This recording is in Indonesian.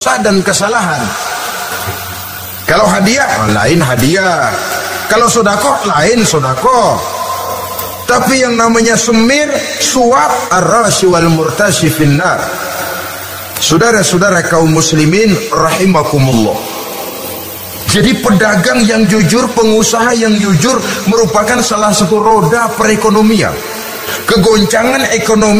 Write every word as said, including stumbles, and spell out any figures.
dan kesalahan. Kalau hadiah lain hadiah, kalau sodako lain sodako. Tapi yang namanya semir, suap, ar-rashi wal murtashi finnar. Saudara-saudara kaum muslimin rahimakumullah. Jadi pedagang yang jujur, pengusaha yang jujur merupakan salah satu roda perekonomian. Kegoncangan ekonomi